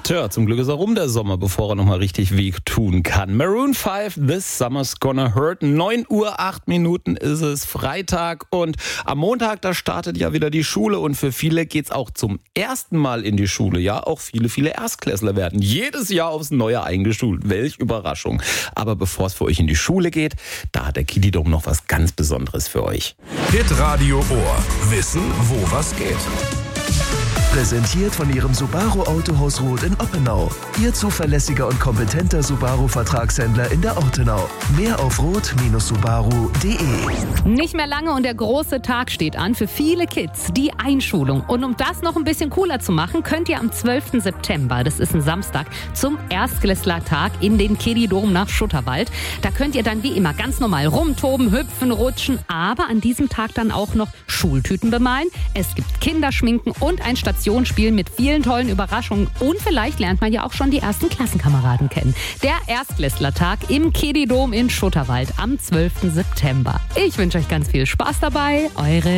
Tja, zum Glück ist er rum, der Sommer, bevor er nochmal richtig weh tun kann. Maroon 5, This Summer's Gonna Hurt. 9 Uhr, 8 Minuten ist es, Freitag. Und am Montag, da startet ja wieder die Schule. Und für viele geht's auch zum ersten Mal in die Schule. Ja, auch viele Erstklässler werden jedes Jahr aufs Neue eingeschult. Welch Überraschung. Aber bevor es für euch in die Schule geht, da hat der Kididom noch was ganz Besonderes für euch. Hitradio Ohr. Wissen, wo was geht. Präsentiert von Ihrem Subaru Autohaus Roth in Oppenau. Ihr zuverlässiger und kompetenter Subaru-Vertragshändler in der Ortenau. Mehr auf roth-subaru.de. Nicht mehr lange und der große Tag steht an für viele Kids, die Einschulung. Und um das noch ein bisschen cooler zu machen, könnt ihr am 12. September, das ist ein Samstag, zum Erstklässlertag in den Kididom nach Schutterwald. Da könnt ihr dann wie immer ganz normal rumtoben, hüpfen, rutschen, aber an diesem Tag dann auch noch Schultüten bemalen. Es gibt Kinderschminken und ein Stationsspiel mit vielen tollen Überraschungen. Und vielleicht lernt man ja auch schon die ersten Klassenkameraden kennen. Der Erstklässlertag im Kididom in Schutterwald am 12. September. Ich wünsche euch ganz viel Spaß dabei. Eure